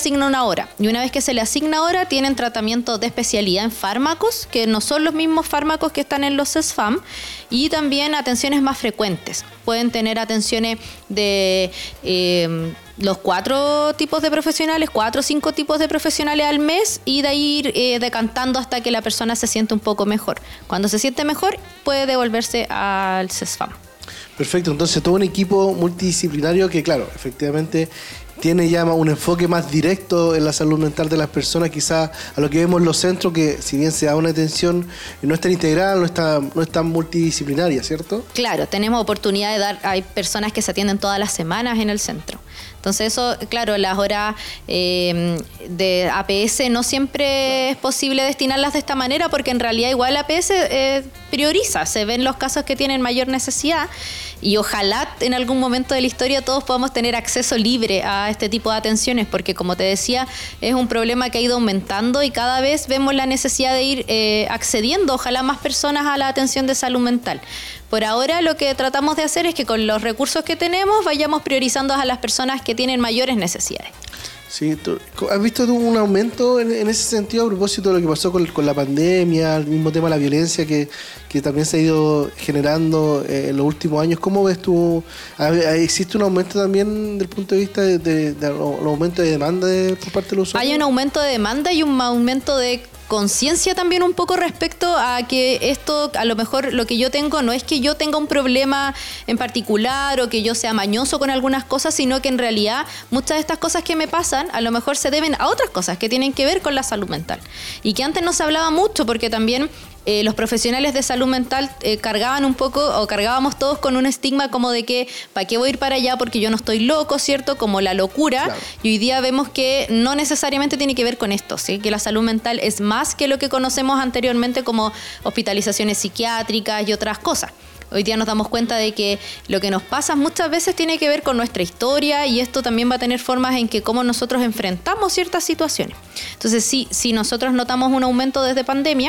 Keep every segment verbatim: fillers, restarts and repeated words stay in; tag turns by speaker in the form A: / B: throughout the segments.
A: asigna una hora. Y una vez que se le asigna hora, tienen tratamiento de especialidad en fármacos, que no son los mismos fármacos que están en los CESFAM, y también atenciones más frecuentes. Pueden tener atenciones de eh, los cuatro tipos de profesionales, cuatro o cinco tipos de profesionales al mes, y de ahí ir eh, decantando hasta que la persona se siente un poco mejor. Cuando se siente mejor, puede devolverse al CESFAM.
B: Perfecto, entonces todo un equipo multidisciplinario que, claro, efectivamente tiene ya un enfoque más directo en la salud mental de las personas, quizás a lo que vemos en los centros, que si bien se da una atención, no es tan integral, no está, no es tan multidisciplinaria, ¿cierto?
A: Claro, tenemos oportunidad de dar, hay personas que se atienden todas las semanas en el centro. Entonces eso, claro, las horas eh, de A P S no siempre es posible destinarlas de esta manera, porque en realidad igual A P S eh, prioriza, se ven los casos que tienen mayor necesidad, y ojalá en algún momento de la historia todos podamos tener acceso libre a este tipo de atenciones, porque como te decía, es un problema que ha ido aumentando y cada vez vemos la necesidad de ir eh, accediendo, ojalá más personas a la atención de salud mental. Por ahora lo que tratamos de hacer es que con los recursos que tenemos vayamos priorizando a las personas que tienen mayores necesidades.
B: Sí, ¿has visto tú un aumento en, en ese sentido a propósito de lo que pasó con, con la pandemia, el mismo tema de la violencia que, que también se ha ido generando eh, en los últimos años? ¿Cómo ves tú? ¿Existe un aumento también desde el punto de vista de, de, de, de un aumento de demanda de, por parte de los usuarios?
A: Hay un aumento de demanda y un aumento de conciencia también un poco respecto a que esto, a lo mejor lo que yo tengo no es que yo tenga un problema en particular o que yo sea mañoso con algunas cosas, sino que en realidad muchas de estas cosas que me pasan a lo mejor se deben a otras cosas que tienen que ver con la salud mental y que antes no se hablaba mucho, porque también Eh, los profesionales de salud mental eh, cargaban un poco, o cargábamos todos con un estigma como de que ¿para qué voy a ir para allá? Porque yo no estoy loco, ¿cierto? Como la locura. Claro. Y hoy día vemos que no necesariamente tiene que ver con esto, ¿sí? Que la salud mental es más que lo que conocemos anteriormente como hospitalizaciones psiquiátricas y otras cosas. Hoy día nos damos cuenta de que lo que nos pasa muchas veces tiene que ver con nuestra historia, y esto también va a tener formas en que cómo nosotros enfrentamos ciertas situaciones. Entonces, sí, si nosotros notamos un aumento desde pandemia,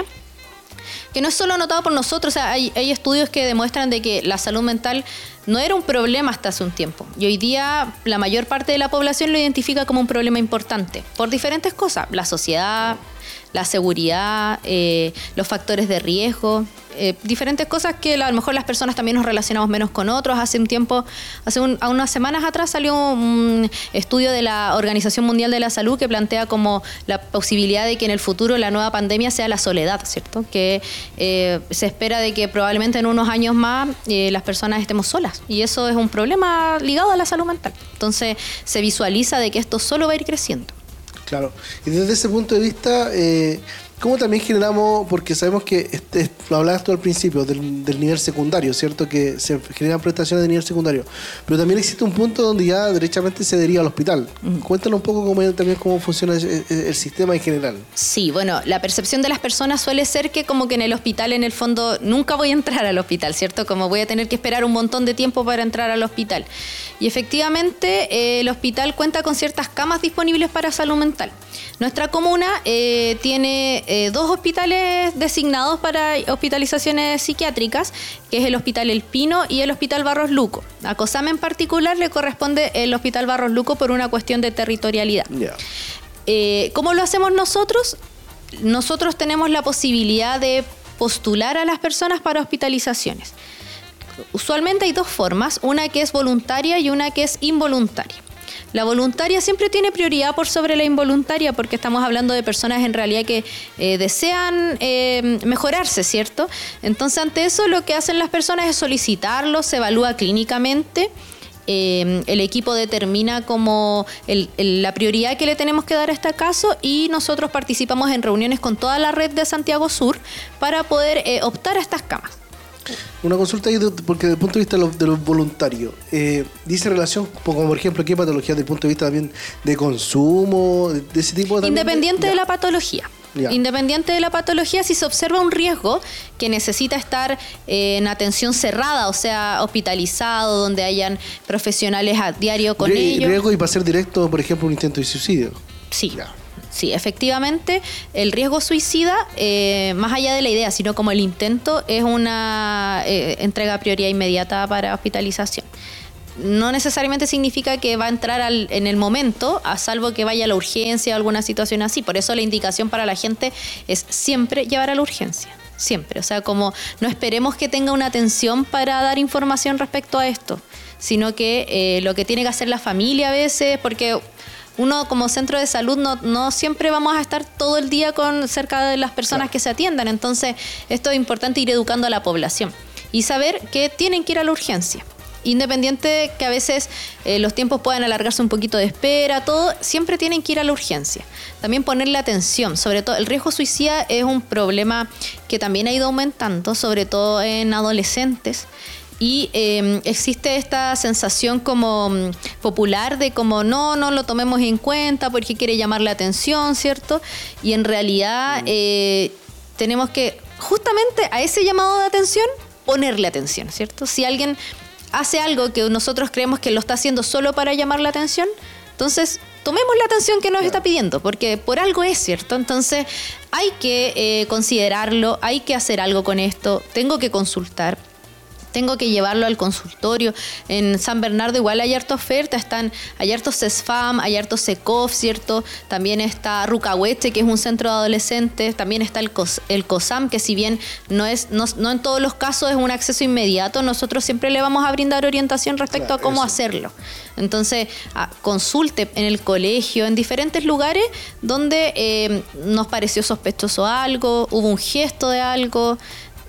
A: que no es solo notado por nosotros, o sea, hay, hay estudios que demuestran de que la salud mental no era un problema hasta hace un tiempo. Y hoy día la mayor parte de la población lo identifica como un problema importante por diferentes cosas. La sociedad, la seguridad, eh, los factores de riesgo, eh, diferentes cosas que a lo mejor las personas también nos relacionamos menos con otros. Hace un tiempo, hace un, a unas semanas atrás salió un estudio de la Organización Mundial de la Salud que plantea como la posibilidad de que en el futuro la nueva pandemia sea la soledad, ¿cierto? Que eh, se espera de que probablemente en unos años más eh, las personas estemos solas, y eso es un problema ligado a la salud mental. Entonces se visualiza de que esto solo va a ir creciendo.
B: Claro, y desde ese punto de vista, eh, ¿cómo también generamos, porque sabemos que este, lo hablabas tú al principio, del, del nivel secundario, ¿cierto? Que se generan prestaciones de nivel secundario, pero también existe un punto donde ya derechamente se deriva al hospital. Uh-huh. Cuéntanos un poco cómo, también cómo funciona el, el sistema en general.
A: Sí, bueno, la percepción de las personas suele ser que como que en el hospital, en el fondo, nunca voy a entrar al hospital, ¿cierto? Como voy a tener que esperar un montón de tiempo para entrar al hospital. Y efectivamente, eh, el hospital cuenta con ciertas camas disponibles para salud mental. Nuestra comuna eh, tiene eh, dos hospitales designados para hospitalizaciones psiquiátricas, que es el Hospital El Pino y el Hospital Barros Luco. A COSAM en particular le corresponde el Hospital Barros Luco por una cuestión de territorialidad. Yeah. Eh, ¿Cómo lo hacemos nosotros? Nosotros tenemos la posibilidad de postular a las personas para hospitalizaciones. Usualmente hay dos formas, una que es voluntaria y una que es involuntaria. La voluntaria siempre tiene prioridad por sobre la involuntaria, porque estamos hablando de personas en realidad que eh, desean eh, mejorarse, ¿cierto? Entonces, ante eso, lo que hacen las personas es solicitarlo, se evalúa clínicamente, eh, el equipo determina como el, el, la prioridad que le tenemos que dar a este caso, y nosotros participamos en reuniones con toda la red de Santiago Sur para poder eh, optar a estas camas.
B: Una consulta ahí, porque desde el punto de vista de los, de los voluntarios, eh, dice relación, como por ejemplo, ¿qué patologías desde el punto de vista también de consumo, de, de ese tipo? También
A: Independiente
B: de,
A: de la patología. Ya. Independiente de la patología, si se observa un riesgo que necesita estar eh, en atención cerrada, o sea, hospitalizado, donde hayan profesionales a diario con
B: Rie-
A: ellos.
B: Riesgo y para ser directo, por ejemplo, un intento de suicidio.
A: Sí. Ya. Sí, efectivamente, el riesgo suicida, eh, más allá de la idea, sino como el intento, es una eh, entrega prioridad inmediata para hospitalización. no necesariamente significa que va a entrar al, en el momento, a salvo que vaya a la urgencia o alguna situación así. Por eso la indicación para la gente es siempre llevar a la urgencia. Siempre. O sea, como no esperemos que tenga una atención para dar información respecto a esto, sino que eh, lo que tiene que hacer la familia a veces, porque uno como centro de salud no, no siempre vamos a estar todo el día con cerca de las personas claro. que se atiendan. Entonces, esto es importante ir educando a la población y saber que tienen que ir a la urgencia. Independiente que a veces eh, los tiempos puedan alargarse un poquito de espera, todo, siempre tienen que ir a la urgencia. También ponerle atención, sobre todo el riesgo suicida es un problema que también ha ido aumentando, sobre todo en adolescentes. Y eh, existe esta sensación como um, popular de como no, no lo tomemos en cuenta porque quiere llamar la atención, ¿cierto? Y en realidad eh, tenemos que justamente a ese llamado de atención ponerle atención, ¿cierto? Si alguien hace algo que nosotros creemos que lo está haciendo solo para llamar la atención, entonces tomemos la atención que nos está pidiendo, porque por algo es, ¿cierto? Entonces hay que eh, considerarlo, hay que hacer algo con esto, tengo que consultar. Tengo que llevarlo al consultorio. En San Bernardo igual hay harta oferta, están, hay hartos CESFAM, hay hartos SECOF, ¿cierto? También está Rucahueche, que es un centro de adolescentes, también está el, COS, el COSAM, que si bien no es no, no en todos los casos es un acceso inmediato, nosotros siempre le vamos a brindar orientación respecto claro, a cómo eso. hacerlo. Entonces, a, consulte en el colegio, en diferentes lugares donde eh, nos pareció sospechoso algo, hubo un gesto de algo.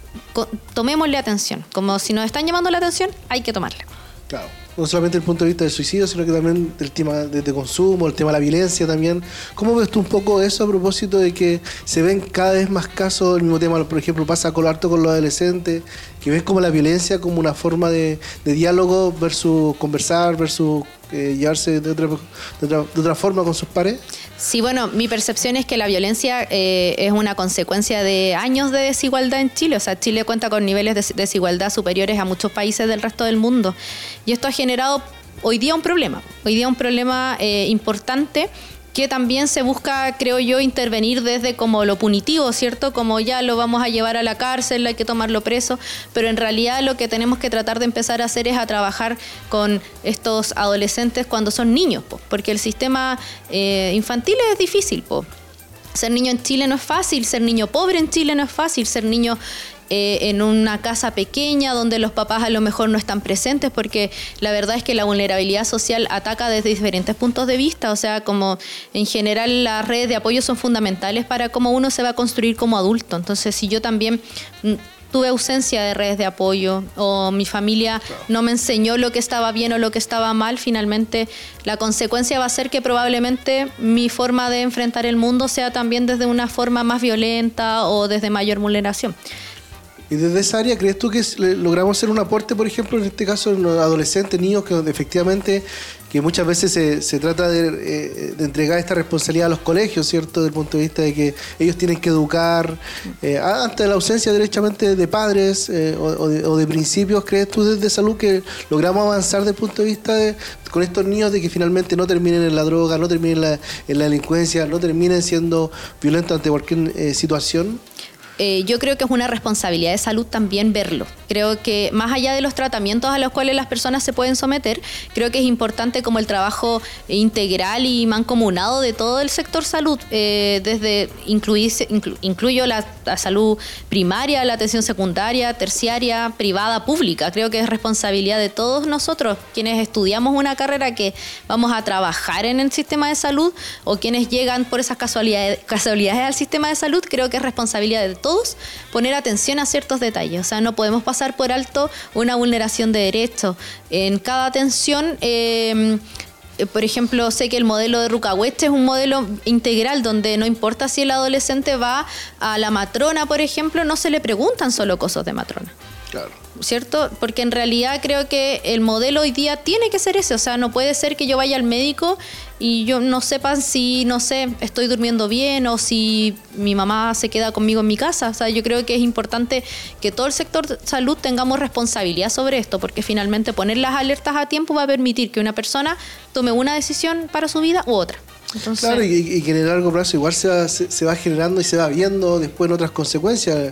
A: Tomémosle atención, como si nos están llamando la atención, hay que tomarla.
B: Claro, no solamente el punto de vista del suicidio, sino que también del tema de, de consumo, el tema de la violencia también. ¿Cómo ves tú un poco eso a propósito de que se ven cada vez más casos, el mismo tema, por ejemplo, pasa con harto con los adolescentes, que ves como la violencia como una forma de, de diálogo versus conversar, versus eh, llevarse de otra, de, otra, de otra forma con sus pares?
A: Sí, bueno, mi percepción es que la violencia eh, es una consecuencia de años de desigualdad en Chile. O sea, Chile cuenta con niveles de desigualdad superiores a muchos países del resto del mundo. Y esto ha generado hoy día un problema. Hoy día un problema eh, importante que también se busca, creo yo, intervenir desde como lo punitivo, ¿cierto? Como ya lo vamos a llevar a la cárcel, hay que tomarlo preso, pero en realidad lo que tenemos que tratar de empezar a hacer es a trabajar con estos adolescentes cuando son niños, po, porque el sistema eh, infantil es difícil, po. Ser niño en Chile no es fácil, ser niño pobre en Chile no es fácil, ser niño Eh, en una casa pequeña donde los papás a lo mejor no están presentes, porque la verdad es que la vulnerabilidad social ataca desde diferentes puntos de vista. O sea, como en general las redes de apoyo son fundamentales para cómo uno se va a construir como adulto. Entonces, si yo también tuve ausencia de redes de apoyo o mi familia no me enseñó lo que estaba bien o lo que estaba mal, finalmente la consecuencia va a ser que probablemente mi forma de enfrentar el mundo sea también desde una forma más violenta o desde mayor vulneración.
B: Y desde esa área, ¿crees tú que logramos hacer un aporte, por ejemplo, en este caso, en los adolescentes, niños, que efectivamente, que muchas veces se, se trata de, eh, de entregar esta responsabilidad a los colegios, ¿cierto? Desde el punto de vista de que ellos tienen que educar, eh, ante la ausencia derechamente de padres eh, o, o, de, o de principios, ¿crees tú desde salud que logramos avanzar desde el punto de vista de, con estos niños, de que finalmente no terminen en la droga, no terminen en la, en la delincuencia, no terminen siendo violentos ante cualquier eh, situación?
A: Eh, yo creo que es una responsabilidad de salud también verlo. Creo que más allá de los tratamientos a los cuales las personas se pueden someter, creo que es importante como el trabajo integral y mancomunado de todo el sector salud, eh, desde incluirse, inclu, incluyo la, la salud primaria, la atención secundaria, terciaria, privada, pública. Creo que es responsabilidad de todos nosotros, quienes estudiamos una carrera que vamos a trabajar en el sistema de salud o quienes llegan por esas casualidades, casualidades al sistema de salud. Creo que es responsabilidad de todos todos poner atención a ciertos detalles. O sea, no podemos pasar por alto una vulneración de derechos. En cada atención, eh, por ejemplo, sé que el modelo de Rucahueche es un modelo integral donde no importa si el adolescente va a la matrona, por ejemplo, no se le preguntan solo cosas de matrona.
B: Claro.
A: ¿Cierto? Porque en realidad creo que el modelo hoy día tiene que ser ese. O sea, no puede ser que yo vaya al médico y yo no sepan si, no sé, estoy durmiendo bien o si mi mamá se queda conmigo en mi casa. O sea, yo creo que es importante que todo el sector de salud tengamos responsabilidad sobre esto, porque finalmente poner las alertas a tiempo va a permitir que una persona tome una decisión para su vida u otra. Entonces,
B: claro, y, y que en el largo plazo igual se va, se, se va generando y se va viendo después en otras consecuencias.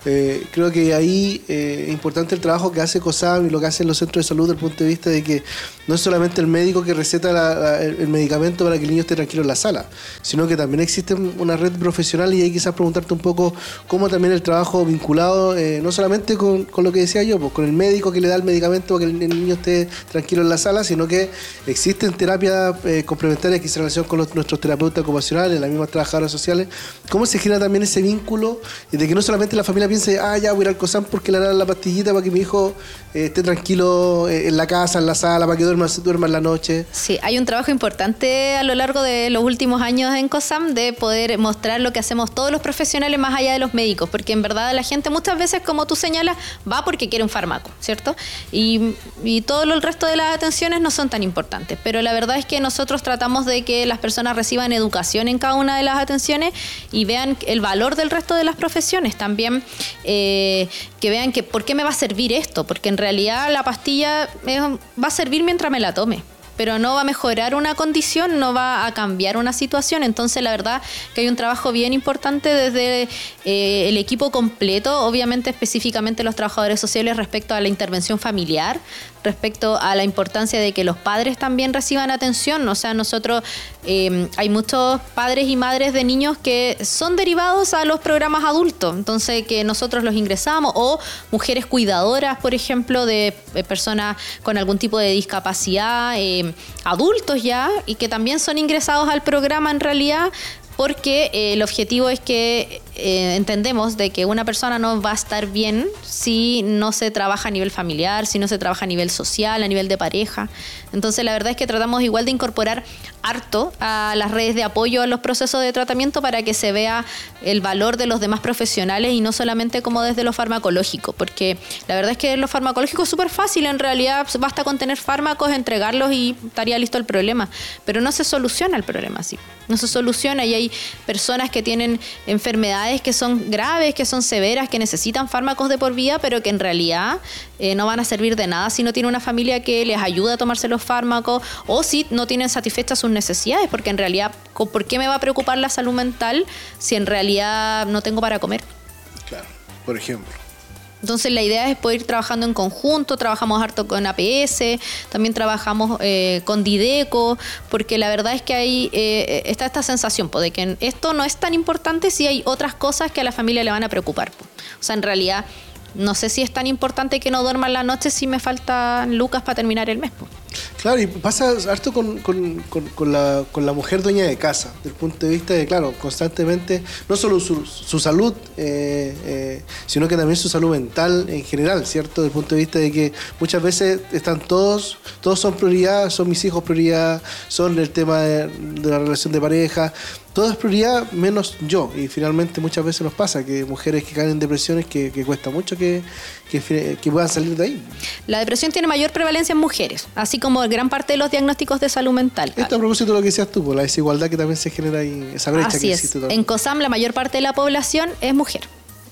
B: Eh, creo que ahí eh, es importante el trabajo que hace COSAM y lo que hacen los centros de salud desde el punto de vista de que no es solamente el médico que receta la, la, el medicamento para que el niño esté tranquilo en la sala, sino que también existe una red profesional y ahí quizás preguntarte un poco cómo también el trabajo vinculado, eh, no solamente con, con lo que decía yo, pues con el médico que le da el medicamento para que el, el niño esté tranquilo en la sala, sino que existen terapias eh, complementarias que se relacionan con los, nuestros terapeutas ocupacionales, las mismas trabajadoras sociales. ¿Cómo se genera también ese vínculo y de que no solamente la familia piense, ah, ya voy a ir al COSAM porque le dan la pastillita para que mi hijo eh, esté tranquilo eh, en la casa, en la sala, para que duerma, duerma en la noche?
A: Sí, hay un trabajo importante a lo largo de los últimos años en COSAM de poder mostrar lo que hacemos todos los profesionales más allá de los médicos, porque en verdad la gente muchas veces, como tú señalas, va porque quiere un fármaco, ¿cierto? Y, y todo el resto de las atenciones no son tan importantes, pero la verdad es que nosotros tratamos de que las personas reciban educación en cada una de las atenciones y vean el valor del resto de las profesiones. También eh, que vean que por qué me va a servir esto, porque en realidad la pastilla eh, va a servir mientras me la tome, pero no va a mejorar una condición, no va a cambiar una situación. Entonces la verdad que hay un trabajo bien importante desde eh, el equipo completo, obviamente específicamente los trabajadores sociales respecto a la intervención familiar, respecto a la importancia de que los padres también reciban atención. O sea, nosotros eh, hay muchos padres y madres de niños que son derivados a los programas adultos, entonces que nosotros los ingresamos, o mujeres cuidadoras, por ejemplo, de eh, personas con algún tipo de discapacidad, eh, adultos ya, y que también son ingresados al programa en realidad, porque eh, el objetivo es que eh, entendemos de que una persona no va a estar bien si no se trabaja a nivel familiar, si no se trabaja a nivel social, a nivel de pareja. Entonces la verdad es que tratamos igual de incorporar harto a las redes de apoyo a los procesos de tratamiento para que se vea el valor de los demás profesionales y no solamente como desde lo farmacológico, porque la verdad es que lo farmacológico es súper fácil, en realidad basta con tener fármacos, entregarlos y estaría listo el problema, pero no se soluciona el problema así, no se soluciona, y hay personas que tienen enfermedades que son graves, que son severas, que necesitan fármacos de por vida, pero que en realidad eh, no van a servir de nada si no tiene una familia que les ayude a tomarse los fármacos, o si no tienen satisfechas sus necesidades, porque en realidad, ¿por qué me va a preocupar la salud mental si en realidad no tengo para comer?
B: Claro, por ejemplo.
A: Entonces la idea es poder ir trabajando en conjunto, trabajamos harto con A P S, también trabajamos eh, con Dideco, porque la verdad es que hay eh, está esta sensación po, de que esto no es tan importante si hay otras cosas que a la familia le van a preocupar. Po. O sea, en realidad, no sé si es tan importante que no duerma en la noche si me faltan lucas para terminar el mes. Po.
B: Claro, y pasa harto con, con, con, con, la, con la mujer dueña de casa, desde el punto de vista de, claro, constantemente, no solo su, su salud, eh, eh, sino que también su salud mental en general, ¿cierto? Desde el punto de vista de que muchas veces están todos, todos son prioridad, son mis hijos prioridad, son el tema de, de la relación de pareja, todo es prioridad menos yo, y finalmente muchas veces nos pasa que mujeres que caen en depresiones que, que cuesta mucho que, que, que puedan salir de ahí.
A: La depresión tiene mayor prevalencia en mujeres, así como gran parte de los diagnósticos de salud mental.
B: Esto a propósito de lo que decías tú, por la desigualdad que también se genera ahí, esa brecha
A: así
B: que
A: es.
B: existe también.
A: En COSAM la mayor parte de la población es mujer.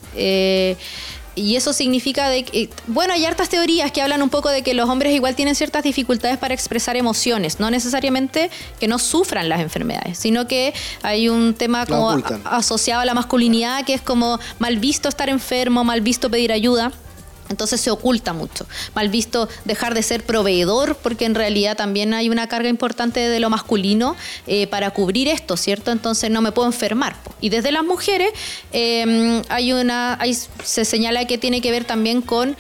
A: Eh, y eso significa de que, bueno, hay hartas teorías que hablan un poco de que los hombres igual tienen ciertas dificultades para expresar emociones, no necesariamente que no sufran las enfermedades, sino que hay un tema como a, asociado a la masculinidad, que es como mal visto estar enfermo, mal visto pedir ayuda. Entonces se oculta mucho. Mal visto dejar de ser proveedor, porque en realidad también hay una carga importante de lo masculino eh, para cubrir esto, ¿cierto? Entonces no me puedo enfermar. Y desde las mujeres eh, hay una, hay, se señala que tiene que ver también con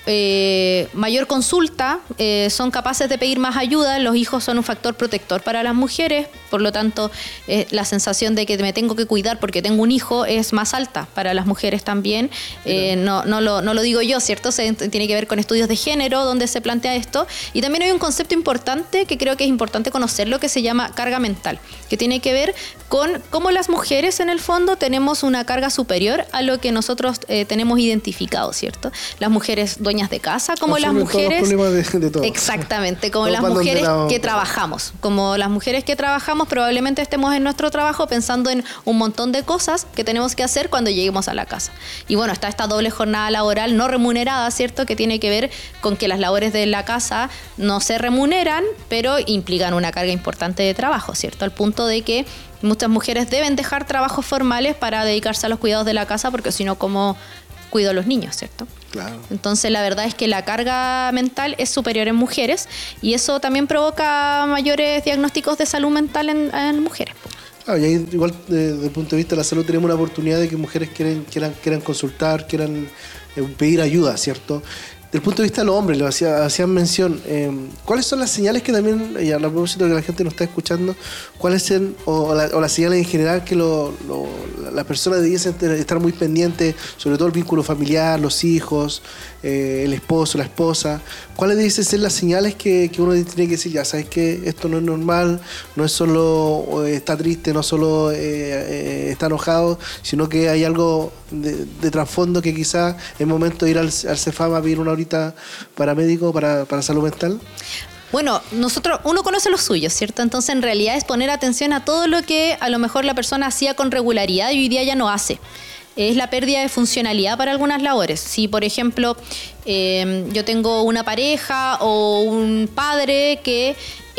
A: Eh, mayor consulta, eh, son capaces de pedir más ayuda, los hijos son un factor protector para las mujeres, por lo tanto eh, la sensación de que me tengo que cuidar porque tengo un hijo es más alta para las mujeres también, eh, no, no, lo, no lo digo yo, ¿cierto? Se, tiene que ver con estudios de género donde se plantea esto, y también hay un concepto importante que creo que es importante conocerlo, que se llama carga mental, que tiene que ver con cómo las mujeres en el fondo tenemos una carga superior a lo que nosotros eh, tenemos identificado, ¿cierto? Las mujeres dueñas de casa, como las mujeres
B: de, de todo.
A: Exactamente, como las mujeres que trabajamos, como las mujeres que trabajamos probablemente estemos en nuestro trabajo pensando en un montón de cosas que tenemos que hacer cuando lleguemos a la casa. Y bueno, está esta doble jornada laboral no remunerada, ¿cierto? Que tiene que ver con que las labores de la casa no se remuneran, pero implican una carga importante de trabajo, ¿cierto? Al punto de que muchas mujeres deben dejar trabajos formales para dedicarse a los cuidados de la casa, porque si no, ¿cómo cuido a los niños, ¿cierto?
B: Claro.
A: Entonces la verdad es que la carga mental es superior en mujeres y eso también provoca mayores diagnósticos de salud mental en, en mujeres.
B: Claro, y ahí igual desde el punto de vista de la salud tenemos una oportunidad de que mujeres quieran, quieran, quieran consultar, quieran eh, pedir ayuda, ¿cierto? Desde el punto de vista de los hombres, lo hacía, hacían mención, eh, ¿cuáles son las señales que también, y a propósito de que la gente nos está escuchando, cuáles son, o, o, la, o las señales en general que lo, lo, las personas debiesen estar muy pendientes, sobre todo el vínculo familiar, los hijos, eh, el esposo, la esposa? ¿Cuáles debiesen ser las señales que, que uno tiene que decir, ya sabes que esto no es normal, no es solo eh, está triste, no solo eh, eh, está enojado, sino que hay algo de, de trasfondo que quizás es momento de ir al, al Cefam a pedir una horita para médico, para, para salud mental?
A: Bueno, nosotros, uno conoce los suyos, ¿cierto? Entonces, en realidad es poner atención a todo lo que a lo mejor la persona hacía con regularidad y hoy día ya no hace. Es la pérdida de funcionalidad para algunas labores. Si, por ejemplo, eh, yo tengo una pareja o un padre que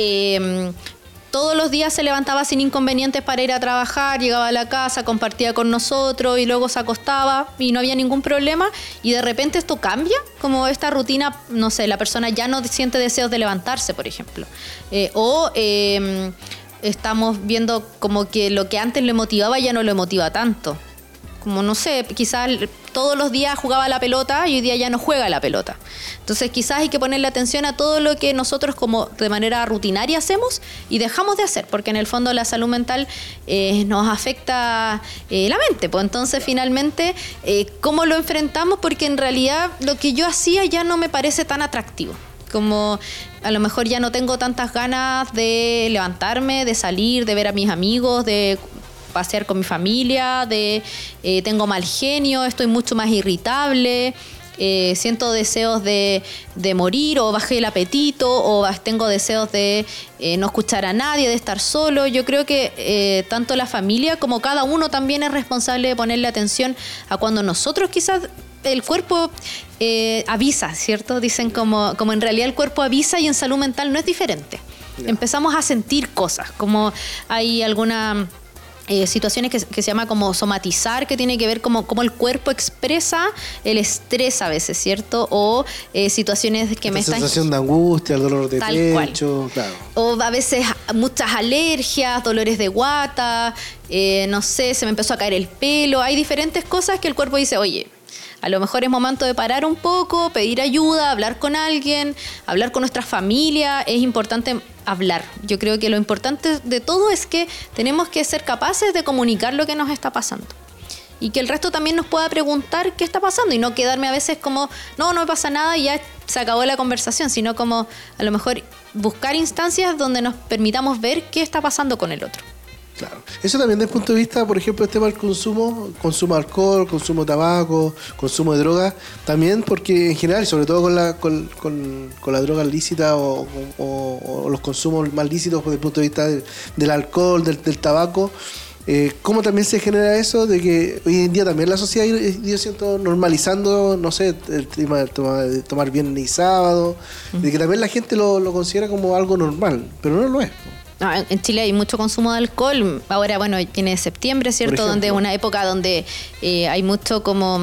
A: eh, todos los días se levantaba sin inconvenientes para ir a trabajar, llegaba a la casa, compartía con nosotros y luego se acostaba y no había ningún problema, y de repente esto cambia, como esta rutina, no sé, la persona ya no siente deseos de levantarse, por ejemplo. Eh, o eh, estamos viendo como que lo que antes le motivaba ya no le motiva tanto. Como, no sé, quizás todos los días jugaba la pelota y hoy día ya no juega la pelota. Entonces quizás hay que ponerle atención a todo lo que nosotros como de manera rutinaria hacemos y dejamos de hacer, porque en el fondo la salud mental eh, nos afecta eh, la mente. Pues entonces finalmente, eh, ¿cómo lo enfrentamos? Porque en realidad lo que yo hacía ya no me parece tan atractivo. Como a lo mejor ya no tengo tantas ganas de levantarme, de salir, de ver a mis amigos, de pasear con mi familia, de eh, tengo mal genio, estoy mucho más irritable, eh, siento deseos de, de morir, o bajé el apetito, o tengo deseos de eh, no escuchar a nadie, de estar solo. Yo creo que eh, tanto la familia como cada uno también es responsable de ponerle atención a cuando nosotros quizás el cuerpo eh, avisa, ¿cierto? Dicen como, como en realidad el cuerpo avisa y en salud mental no es diferente. Yeah. Empezamos a sentir cosas, como hay alguna... Eh, situaciones que, que se llama como somatizar, que tiene que ver como cómo el cuerpo expresa el estrés a veces, ¿cierto? O eh, situaciones que
B: Esta
A: me están...
B: sensación de angustia, el dolor de
A: Tal
B: pecho,
A: cual.
B: Claro.
A: O a veces muchas alergias, dolores de guata, eh, no sé, se me empezó a caer el pelo. Hay diferentes cosas que el cuerpo dice, oye, a lo mejor es momento de parar un poco, pedir ayuda, hablar con alguien, hablar con nuestra familia. Es importante hablar. Yo creo que lo importante de todo es que tenemos que ser capaces de comunicar lo que nos está pasando. Y que el resto también nos pueda preguntar qué está pasando y no quedarme a veces como, no, no me pasa nada y ya se acabó la conversación, sino como a lo mejor buscar instancias donde nos permitamos ver qué está pasando con el otro.
B: Claro. Eso también desde el punto de vista, por ejemplo, el tema del consumo, consumo de alcohol, consumo de tabaco, consumo de drogas, también porque en general, sobre todo con la con, con, con la droga lícita o, o, o los consumos más lícitos desde el punto de vista del, del alcohol, del, del tabaco, eh, ¿cómo también se genera eso de que hoy en día también la sociedad yo siento normalizando, no sé, el tema de tomar, de tomar viernes y sábado, uh-huh. de que también la gente lo, lo considera como algo normal, pero no lo es, ¿no?
A: No, en Chile hay mucho consumo de alcohol. Ahora, bueno, tiene septiembre, ¿cierto? Donde es una época donde eh, hay mucho como...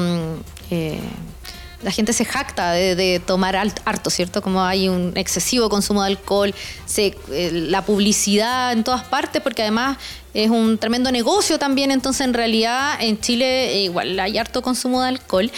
A: Eh, la gente se jacta de, de tomar harto, ¿cierto? Como hay un excesivo consumo de alcohol, se, eh, la publicidad en todas partes, porque además es un tremendo negocio también. Entonces, en realidad, en Chile eh, igual hay harto consumo de alcohol.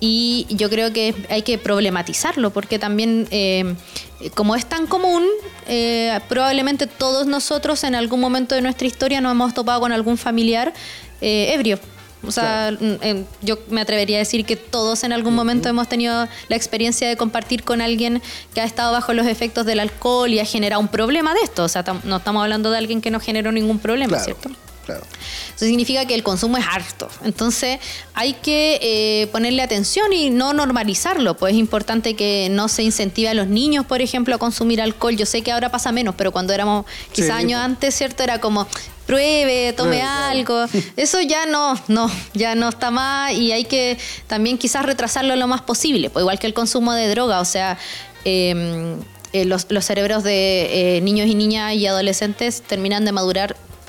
A: Y yo creo que hay que problematizarlo, porque también, eh, como es tan común, eh, probablemente todos nosotros en algún momento de nuestra historia nos hemos topado con algún familiar eh, ebrio. O sea, claro. eh, yo me atrevería a decir que todos en algún momento uh-huh. hemos tenido la experiencia de compartir con alguien que ha estado bajo los efectos del alcohol y ha generado un problema de esto. O sea, tam- no estamos hablando de alguien que no generó ningún problema,
B: claro.
A: ¿cierto?
B: Claro.
A: Eso significa que el consumo es harto. Entonces hay que eh, ponerle atención y no normalizarlo. Pues es importante que no se incentive a los niños, por ejemplo, a consumir alcohol. Yo sé que ahora pasa menos, pero cuando éramos quizás sí, años antes, ¿cierto? Era como, pruebe, tome sí, algo. Claro. Eso ya no, no, ya no está más y hay que también quizás retrasarlo lo más posible. Pues igual que el consumo de droga, o sea... Eh, eh, los, los cerebros de eh, niños y niñas y adolescentes terminan de madurar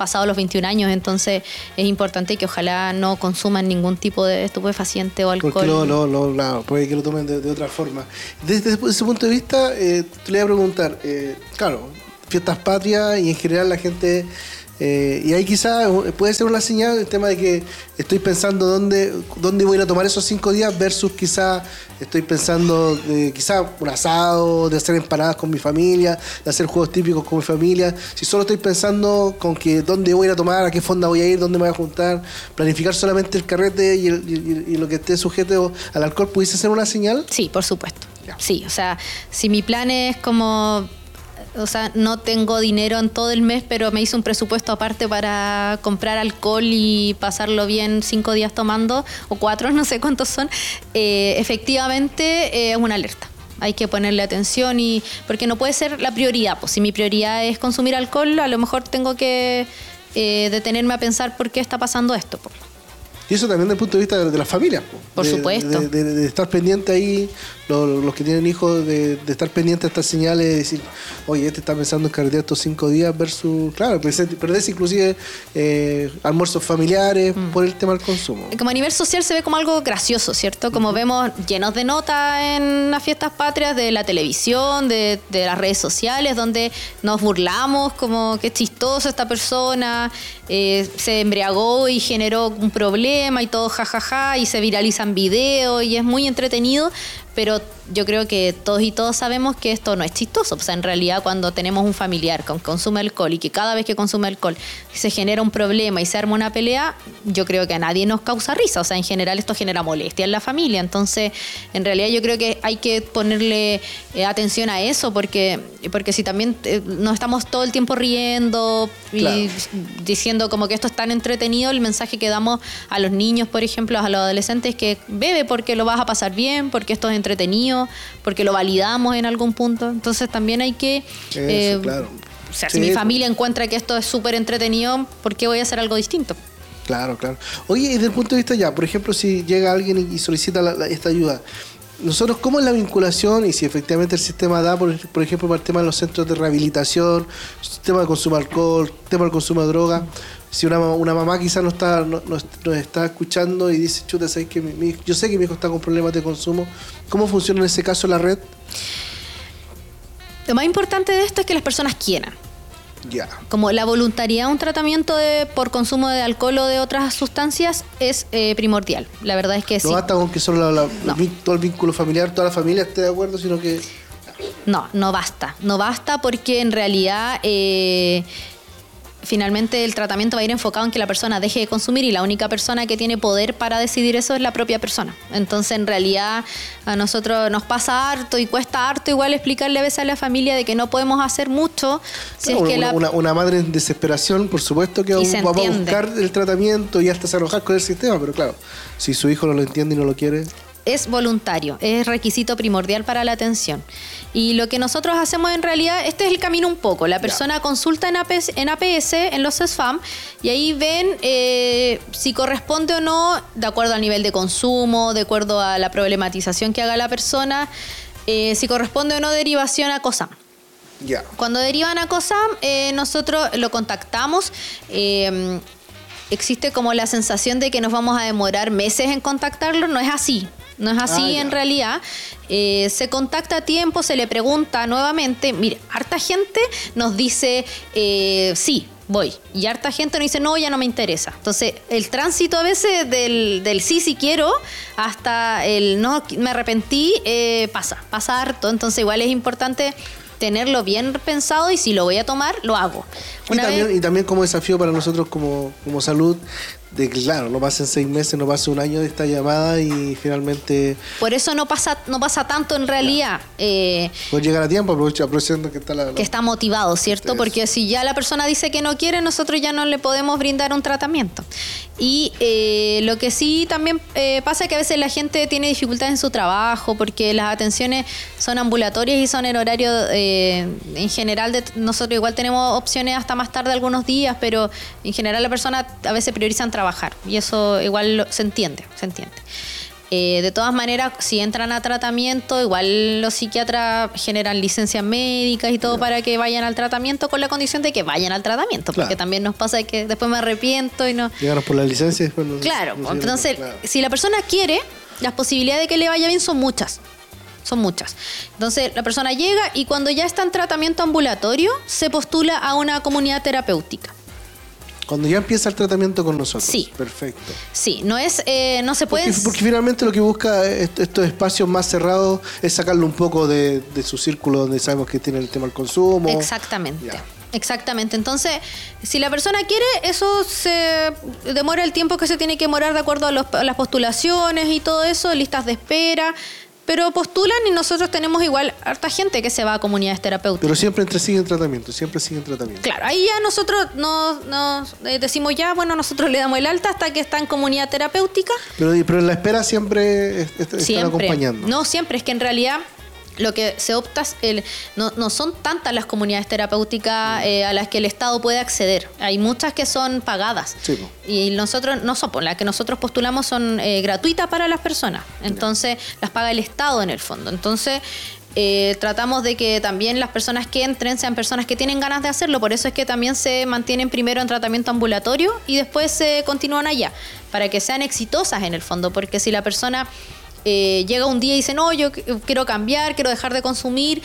A: pasado los veintiún años, entonces es importante que ojalá no consuman ningún tipo de estupefaciente o alcohol.
B: Porque lo, lo, lo, claro, puede que lo tomen de, de otra forma. Desde ese punto de vista, eh, te le voy a preguntar, eh, claro, fiestas patrias y en general la gente... Eh, y ahí quizás puede ser una señal el tema de que estoy pensando dónde, dónde voy a ir a tomar esos cinco días versus quizás estoy pensando de quizás un asado, de hacer empanadas con mi familia, de hacer juegos típicos con mi familia. Si solo estoy pensando con que dónde voy a ir a tomar, a qué fonda voy a ir, dónde me voy a juntar, planificar solamente el carrete y, el, y, y lo que esté sujeto al alcohol, ¿pudiese ser una señal?
A: Sí, por supuesto.
B: Ya.
A: Sí, o sea, si mi plan es como... O sea, no tengo dinero en todo el mes, pero me hice un presupuesto aparte para comprar alcohol y pasarlo bien cinco días tomando, o cuatro, no sé cuántos son. Eh, efectivamente, es eh, una alerta. Hay que ponerle atención y porque no puede ser la prioridad. Pues si mi prioridad es consumir alcohol, a lo mejor tengo que eh, detenerme a pensar por qué está pasando esto. Pues.
B: Y eso también desde el punto de vista de, de las familias.
A: Por
B: de,
A: supuesto.
B: De, de, de estar pendiente ahí, los, los que tienen hijos, de, de estar pendiente de estas señales, de decir, oye, este está pensando en carretear estos cinco días versus, claro, perderse inclusive eh, almuerzos familiares mm. por el tema del consumo.
A: Como a nivel social se ve como algo gracioso, ¿cierto? Como uh-huh. vemos llenos de notas en las fiestas patrias de la televisión, de, de las redes sociales, donde nos burlamos, como que chistoso esta persona, eh, se embriagó y generó un problema y todo jajaja ja, ja, y se viralizan videos y es muy entretenido, pero yo creo que todos y todos sabemos que esto no es chistoso. O sea, en realidad cuando tenemos un familiar que consume alcohol y que cada vez que consume alcohol se genera un problema y se arma una pelea, yo creo que a nadie nos causa risa. O sea, en general esto genera molestia en la familia. Entonces, en realidad yo creo que hay que ponerle eh, atención a eso porque, porque si también eh, nos estamos todo el tiempo riendo y claro. diciendo como que esto es tan entretenido, el mensaje que damos a los niños, por ejemplo, a los adolescentes, es que bebe porque lo vas a pasar bien, porque esto es entretenido, porque lo validamos en algún punto. Entonces también hay que...
B: Eso,
A: eh,
B: claro.
A: O sea,
B: sí,
A: si mi familia encuentra que esto es súper entretenido, ¿por qué voy a hacer algo distinto?
B: Claro, claro. Oye, y desde el punto de vista ya, por ejemplo, si llega alguien y solicita la, la, esta ayuda, nosotros, ¿cómo es la vinculación? Y si efectivamente el sistema da, por, por ejemplo, para el tema de los centros de rehabilitación, tema de consumo de alcohol, tema del consumo de droga. Si una, una mamá quizás no está, no, no, nos está escuchando y dice, chuta, ¿sabes que mi, mi, yo sé que mi hijo está con problemas de consumo? ¿Cómo funciona en ese caso la red?
A: Lo más importante de esto es que las personas quieran.
B: Ya.
A: Como la voluntariedad a un tratamiento de, por consumo de alcohol o de otras sustancias es eh, primordial. La verdad es que sí.
B: No basta con que solo la, la,
A: no.
B: todo el vínculo familiar, toda la familia esté de acuerdo, sino que...
A: No, no basta. No basta porque en realidad... Eh, finalmente el tratamiento va a ir enfocado en que la persona deje de consumir y la única persona que tiene poder para decidir eso es la propia persona. Entonces, en realidad, a nosotros nos pasa harto y cuesta harto igual explicarle a veces a la familia de que no podemos hacer mucho. Si
B: no,
A: es que
B: una,
A: la...
B: una, una madre en desesperación, por supuesto que va, va a buscar el tratamiento y hasta se enojar con el sistema, pero claro, si su hijo no lo entiende y no lo quiere...
A: Es voluntario, es requisito primordial para la atención. Y lo que nosotros hacemos en realidad, este es el camino un poco. La persona ya. consulta en A P S, en A P S, en los SESFAM, y ahí ven eh, si corresponde o no, de acuerdo al nivel de consumo, de acuerdo a la problematización que haga la persona, eh, si corresponde o no derivación a COSAM.
B: Ya.
A: Cuando derivan a COSAM, eh, nosotros lo contactamos. Eh, existe como la sensación de que nos vamos a demorar meses en contactarlo. No es así. No es así ah, en realidad. Eh, se contacta a tiempo, se le pregunta nuevamente. Mire, harta gente nos dice eh, sí, voy. Y harta gente nos dice no, ya no me interesa. Entonces, el tránsito a veces del, del sí, sí quiero, hasta el no, me arrepentí, eh, pasa, pasa harto. Entonces, igual es importante tenerlo bien pensado y si lo voy a tomar, lo hago.
B: Una y, también, vez... y también como desafío para nosotros como, como salud, de que claro, no pasen seis meses, no pase un año de esta llamada y finalmente...
A: Por eso no pasa no pasa tanto en realidad. Eh,
B: Puede llegar a tiempo, aprovechando que está la, la...
A: Que está motivado, ¿cierto? Eso. Porque si ya la persona dice que no quiere, nosotros ya no le podemos brindar un tratamiento. Y eh, lo que sí también eh, pasa es que a veces la gente tiene dificultades en su trabajo porque las atenciones son ambulatorias y son en horario eh, en general. De, nosotros igual tenemos opciones hasta más tarde algunos días, pero en general la persona a veces priorizan trabajar y eso igual lo, se entiende, se entiende. Eh, de todas maneras, si entran a tratamiento, igual los psiquiatras generan licencias médicas y todo, claro, para que vayan al tratamiento, con la condición de que vayan al tratamiento, claro, porque también nos pasa que después me arrepiento y no...
B: Llegaron por la licencia y después no...
A: Claro,
B: no
A: entonces,
B: claro,
A: si la persona quiere, las posibilidades de que le vaya bien son muchas. Son muchas. Entonces, la persona llega y cuando ya está en tratamiento ambulatorio, se postula a una comunidad terapéutica.
B: Cuando ya empieza el tratamiento con nosotros.
A: Sí.
B: Perfecto.
A: Sí, no es, eh, no se puede...
B: Porque, porque finalmente lo que busca estos espacios más cerrados es sacarlo un poco de, de su círculo donde sabemos que tiene el tema del consumo.
A: Exactamente.
B: Ya.
A: Exactamente. Entonces, si la persona quiere, eso se demora el tiempo que se tiene que demorar de acuerdo a, los, a las postulaciones y todo eso, listas de espera. Pero postulan y nosotros tenemos igual harta gente que se va a comunidades terapéuticas.
B: Pero siempre entre siguen tratamiento, siempre siguen tratamiento.
A: Claro, ahí ya nosotros nos, nos decimos ya, bueno, nosotros le damos el alta hasta que está en comunidad terapéutica.
B: Pero, pero en la espera siempre est- están
A: siempre.
B: acompañando.
A: No, siempre, es que en realidad... Lo que se opta, el, no, no son tantas las comunidades terapéuticas eh, a las que el Estado puede acceder. Hay muchas que son pagadas.
B: Sí, po.
A: Y nosotros no son, las que nosotros postulamos son eh, gratuitas para las personas. Entonces, ya, las paga el Estado en el fondo. Entonces, eh, tratamos de que también las personas que entren sean personas que tienen ganas de hacerlo. Por eso es que también se mantienen primero en tratamiento ambulatorio y después se continúan allá, para que sean exitosas en el fondo. Porque si la persona... Eh, llega un día y dice, no, yo quiero cambiar, quiero dejar de consumir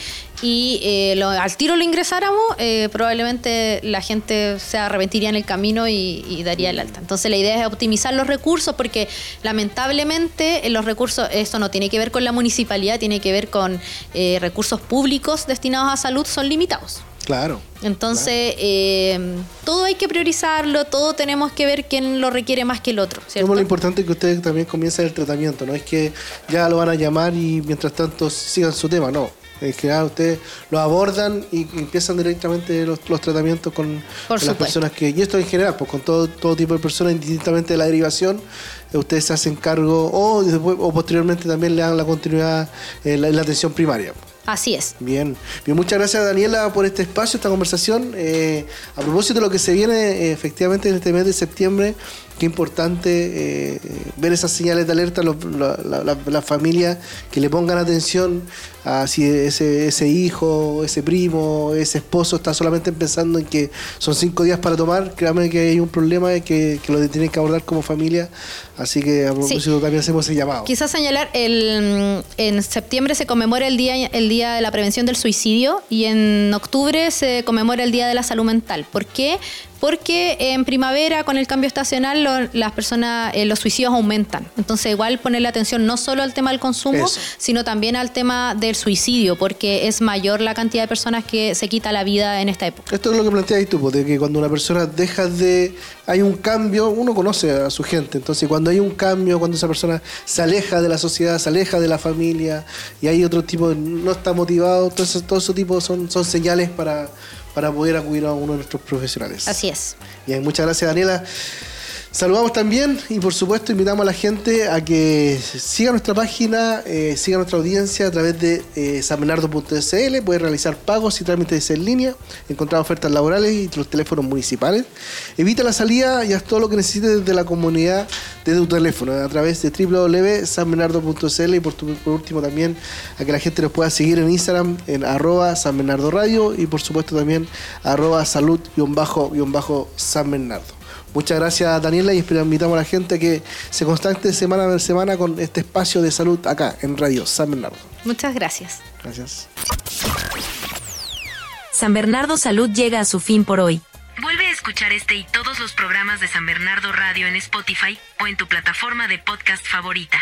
A: y eh, lo, al tiro lo ingresáramos, eh, probablemente la gente se arrepentiría en el camino y, y daría el alta. Entonces la idea es optimizar los recursos porque lamentablemente los recursos, esto no tiene que ver con la municipalidad, tiene que ver con eh, recursos públicos destinados a salud, son limitados.
B: Claro.
A: Entonces,
B: claro.
A: Eh, todo hay que priorizarlo, todo tenemos que ver quién lo requiere más que el otro, ¿cierto?
B: Como lo importante es que ustedes también comiencen el tratamiento, no es que ya lo van a llamar y mientras tanto sigan su tema, no. En general ustedes lo abordan y empiezan directamente los, los tratamientos con, con las personas que... Y esto en general, pues con todo, todo tipo de personas, indistintamente de la derivación, ustedes se hacen cargo o, después, o posteriormente también le dan la continuidad en la, en la atención primaria.
A: Así es.
B: Bien. Bien, muchas gracias Daniela por este espacio, esta conversación. Eh, a propósito de lo que se viene eh, efectivamente en este mes de septiembre, qué importante eh, ver esas señales de alerta, los, la, la, la, la familia que le pongan atención a si ese, ese hijo, ese primo, ese esposo está solamente pensando en que son cinco días para tomar. Créanme que hay un problema que, que lo tienen que abordar como familia. Así que a propósito sí, también hacemos ese llamado.
A: Quizás señalar, el, en septiembre se conmemora el día, el día de la prevención del suicidio y en octubre se conmemora el Día de la Salud Mental. ¿Por qué? Porque en primavera, con el cambio estacional, lo, las personas, eh, los suicidios aumentan. Entonces, igual ponerle atención no solo al tema del consumo, Eso. sino también al tema del suicidio, porque es mayor la cantidad de personas que se quita la vida en esta época.
B: Esto es lo que planteas tú, de que cuando una persona deja de... Hay un cambio, uno conoce a su gente, entonces cuando hay un cambio, cuando esa persona se aleja de la sociedad, se aleja de la familia, y hay otro tipo, de, no está motivado, todo eso, todo eso tipo son, son señales para... para poder acudir a uno de nuestros profesionales.
A: Así es.
B: Bien, muchas gracias Daniela. Saludamos también y por supuesto invitamos a la gente a que siga nuestra página, eh, siga nuestra audiencia a través de eh, san bernardo punto c l, puede realizar pagos y trámites en línea, encontrar ofertas laborales y los teléfonos municipales. Evita la salida y haz todo lo que necesites desde la comunidad desde tu teléfono a través de doble u doble u doble u punto san bernardo punto c l y por, tu, por último también a que la gente nos pueda seguir en Instagram en arroba San Bernardo Radio y por supuesto también arroba salud guión bajo guión bajo San Bernardo. Muchas gracias Daniela y invitamos a la gente a que se constante semana a semana con este espacio de salud acá en Radio San Bernardo.
A: Muchas gracias.
B: Gracias.
C: San Bernardo Salud llega a su fin por hoy.
D: Vuelve a escuchar este y todos los programas de San Bernardo Radio en Spotify o en tu plataforma de podcast favorita.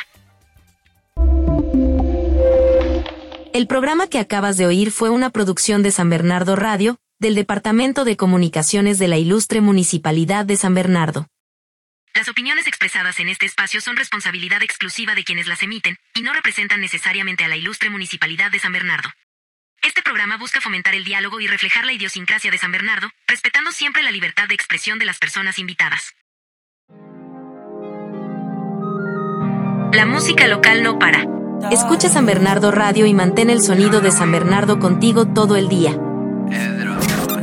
C: El programa que acabas de oír fue una producción de San Bernardo Radio, del Departamento de Comunicaciones de la Ilustre Municipalidad de San Bernardo.
D: Las opiniones expresadas en este espacio son responsabilidad exclusiva de quienes las emiten y no representan necesariamente a la Ilustre Municipalidad de San Bernardo. Este programa busca fomentar el diálogo y reflejar la idiosincrasia de San Bernardo, respetando siempre la libertad de expresión de las personas invitadas. La música local no para.
C: Escucha San Bernardo Radio y mantén el sonido de San Bernardo contigo todo el día.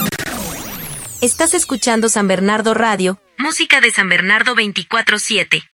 C: Estás escuchando San Bernardo Radio,
D: música de San Bernardo veinticuatro siete.